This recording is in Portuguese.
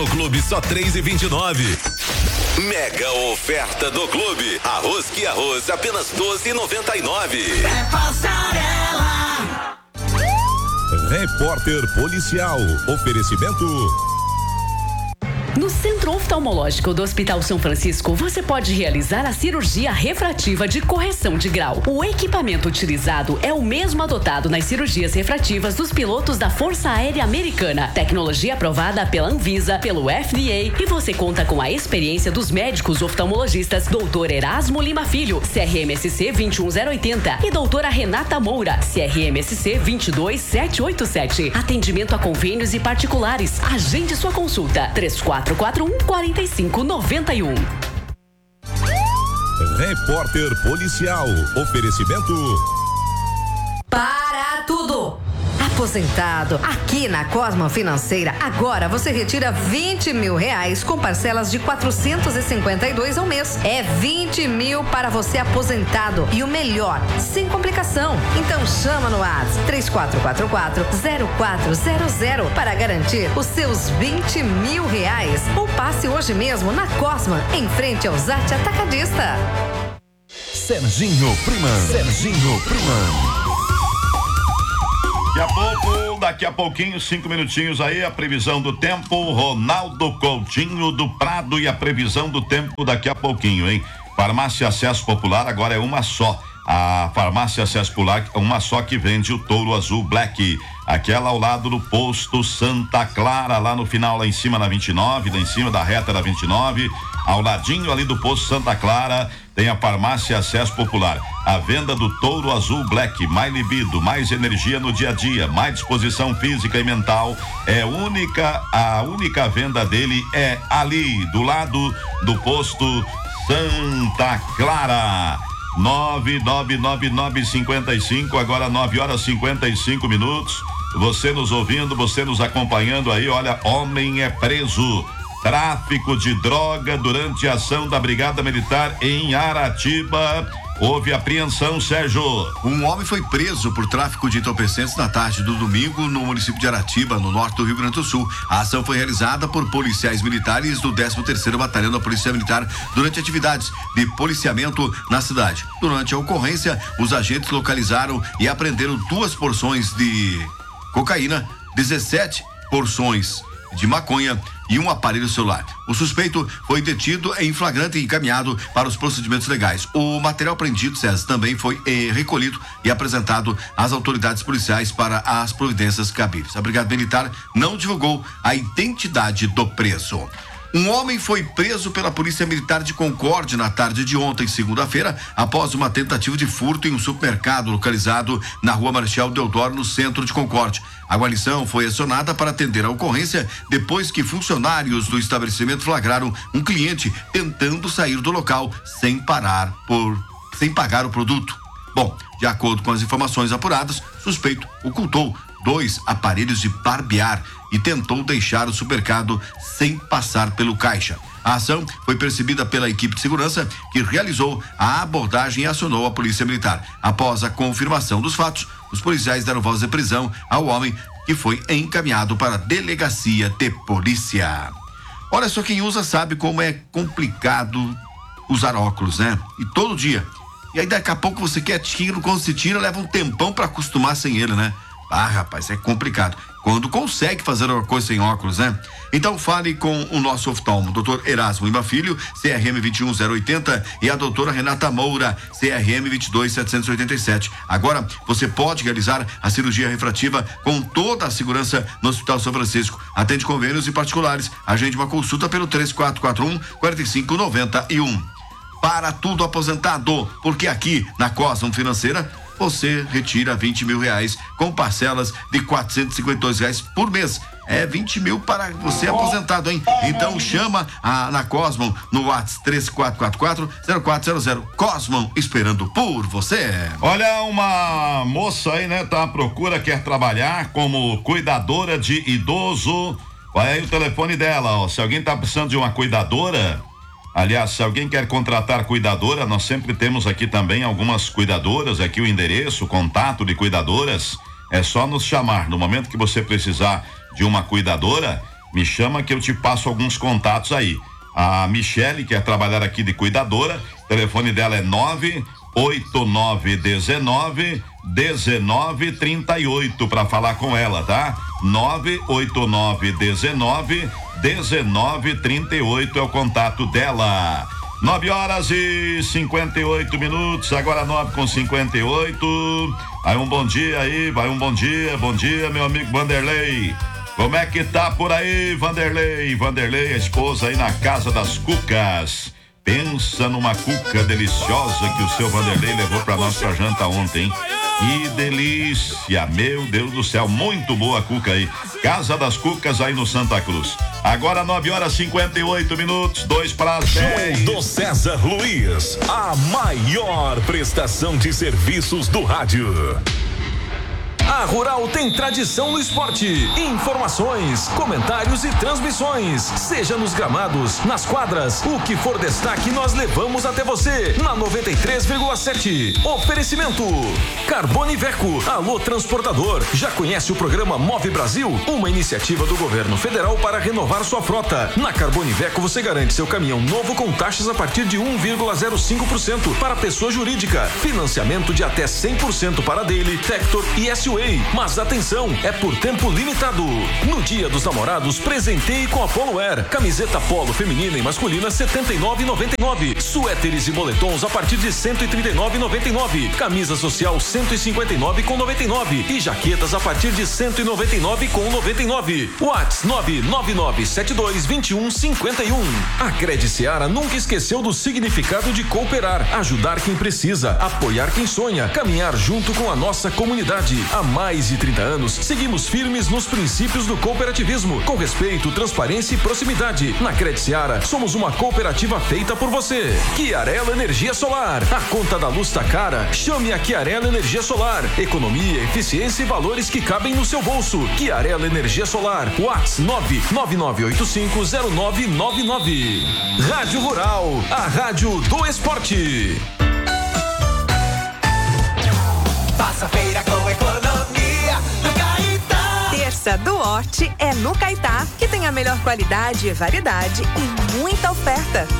O Clube só 3,29. Mega oferta do Clube. Arroz que arroz, apenas 12,99. É Passarela. Repórter Policial. Oferecimento. No Centro Oftalmológico do Hospital São Francisco, você pode realizar a cirurgia refrativa de correção de grau. O equipamento utilizado é o mesmo adotado nas cirurgias refrativas dos pilotos da Força Aérea Americana. Tecnologia aprovada pela Anvisa, pelo FDA, e você conta com a experiência dos médicos oftalmologistas Dr. Erasmo Lima Filho, CRMSC 21080, e doutora Renata Moura, CRMSC 22787. Atendimento a convênios e particulares. Agende sua consulta. 3441-4591. Repórter Policial. Oferecimento. Para tudo! Aposentado, aqui na Cosmo Financeira, agora você retira R$20 mil com parcelas de 452 ao mês. É 20 mil para você aposentado. E o melhor, sem complicação. Então chama no WhatsApp 3444-0400 para garantir os seus R$20 mil. Ou passe hoje mesmo na Cosmo, em frente ao Zate Atacadista. Serginho Priman. Serginho Priman. Daqui a pouquinho, 5 minutinhos aí, a previsão do tempo, Ronaldo Coutinho do Prado e a previsão do tempo daqui a pouquinho, hein? Farmácia Acesso Popular agora é uma só. A Farmácia Acesso Popular é uma só que vende o Touro Azul Black. Aquela ao lado do posto Santa Clara, lá no final, lá em cima na 29, lá em cima da reta da 29, ao ladinho ali do posto Santa Clara, tem a Farmácia Acesso Popular. A venda do Touro Azul Black, mais libido, mais energia no dia a dia, mais disposição física e mental. A única venda dele é ali, do lado do posto Santa Clara. 99955, agora 9h55. Você nos ouvindo, você nos acompanhando aí, olha, homem é preso. Tráfico de droga durante a ação da Brigada Militar em Aratiba. Houve apreensão, Sérgio. Um homem foi preso por tráfico de entorpecentes na tarde do domingo no município de Aratiba, no norte do Rio Grande do Sul. A ação foi realizada por policiais militares do 13º Batalhão da Polícia Militar durante atividades de policiamento na cidade. Durante a ocorrência, os agentes localizaram e apreenderam 2 porções de cocaína, 17 porções de maconha e um aparelho celular. O suspeito foi detido em flagrante e encaminhado para os procedimentos legais. O material apreendido, César, também foi recolhido e apresentado às autoridades policiais para as providências cabíveis. A Brigada Militar não divulgou a identidade do preso. Um homem foi preso pela Polícia Militar de Concórdia na tarde de ontem, segunda-feira, após uma tentativa de furto em um supermercado localizado na Rua Marechal Deodoro, no centro de Concórdia. A guarnição foi acionada para atender a ocorrência depois que funcionários do estabelecimento flagraram um cliente tentando sair do local sem pagar o produto. Bom, de acordo com as informações apuradas, o suspeito ocultou 2 aparelhos de barbear e tentou deixar o supermercado sem passar pelo caixa. A ação foi percebida pela equipe de segurança, que realizou a abordagem e acionou a Polícia Militar. Após a confirmação dos fatos, os policiais deram voz de prisão ao homem, que foi encaminhado para a delegacia de polícia. Olha só, quem usa sabe como é complicado usar óculos, né? E todo dia. E aí daqui a pouco você quer tiro, quando se tira, leva um tempão para acostumar sem ele, né? Ah, rapaz, é complicado. Quando consegue fazer uma coisa sem óculos, né? Então fale com o nosso oftalmo, Dr. Erasmo Lima Filho, CRM 21080, e a doutora Renata Moura, CRM 22787. Agora você pode realizar a cirurgia refrativa com toda a segurança no Hospital São Francisco. Atende convênios e particulares. Agende uma consulta pelo 3441-4591. Para tudo aposentado, porque aqui na Cosmo Financeira você retira R$20 mil com parcelas de R$452 por mês. É 20 mil para você aposentado, hein? Então chama na Cosmo no WhatsApp 3444-0400. Cosmo, esperando por você. Olha, uma moça aí, né, tá à procura, quer trabalhar como cuidadora de idoso. Vai aí o telefone dela, ó. Se alguém tá precisando de uma cuidadora, aliás, se alguém quer contratar cuidadora, nós sempre temos aqui também algumas cuidadoras, aqui o endereço, o contato de cuidadoras, é só nos chamar. No momento que você precisar de uma cuidadora, me chama que eu te passo alguns contatos aí. A Michele quer trabalhar aqui de cuidadora, o telefone dela é 98919-1938 para falar com ela, tá? 98919-1938 é o contato dela. 9h58, agora 9h58. Aí um bom dia aí, vai um bom dia, meu amigo Vanderlei. Como é que tá por aí, Vanderlei? Vanderlei, a esposa aí na Casa das Cucas. Pensa numa cuca deliciosa que o seu Vanderlei levou pra nós pra janta ontem, hein? Que delícia, meu Deus do céu, muito boa a cuca aí. Casa das Cucas aí no Santa Cruz. Agora 9h58, 2 para as 10. Show do César Luiz, a maior prestação de serviços do rádio. A Rural tem tradição no esporte, informações, comentários e transmissões, seja nos gramados, nas quadras, o que for destaque nós levamos até você, na 93,7. Oferecimento Carboniveco, alô transportador, já conhece o programa Move Brasil? Uma iniciativa do governo federal para renovar sua frota. Na Carboniveco você garante seu caminhão novo com taxas a partir de 1,05% para pessoa jurídica, financiamento de até 100% para Daily, Tector e SUA. Mas atenção, é por tempo limitado. No Dia dos Namorados, presenteie com a Polo Air. Camiseta polo feminina e masculina R$ 79,99. Suéteres e moletons a partir de R$ 139,99. Camisa social R$ 159,99. E jaquetas a partir de R$ 199,99. Whats 999722151. A Crede Seara nunca esqueceu do significado de cooperar, ajudar quem precisa, apoiar quem sonha, caminhar junto com a nossa comunidade. Há mais de 30 anos, seguimos firmes nos princípios do cooperativismo, com respeito, transparência e proximidade. Na Crede Seara, somos uma cooperativa feita por você. Chiarella Energia Solar. A conta da luz tá cara? Chame a Chiarella Energia Solar. Economia, eficiência e valores que cabem no seu bolso. Chiarella Energia Solar. Whats 999850999. Rádio Rural, a rádio do esporte. Faça feira com economia no Caetá. Terça do Horti é no Caetá, que tem a melhor qualidade e variedade e muita oferta.